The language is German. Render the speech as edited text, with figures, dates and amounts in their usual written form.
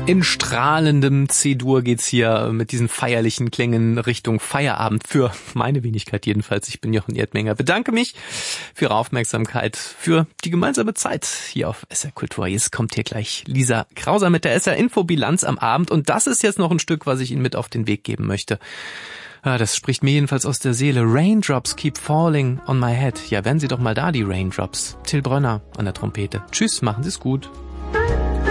In strahlendem C-Dur geht's hier mit diesen feierlichen Klängen Richtung Feierabend. Für meine Wenigkeit jedenfalls. Ich bin Jochen Erdmenger. Bedanke mich für Ihre Aufmerksamkeit, für die gemeinsame Zeit hier auf SR Kultur. Jetzt kommt hier gleich Lisa Krauser mit der SR Infobilanz am Abend. Und das ist jetzt noch ein Stück, was ich Ihnen mit auf den Weg geben möchte. Das spricht mir jedenfalls aus der Seele. Raindrops keep falling on my head. Ja, werden Sie doch mal da, die Raindrops. Till Brönner an der Trompete. Tschüss, machen Sie es gut.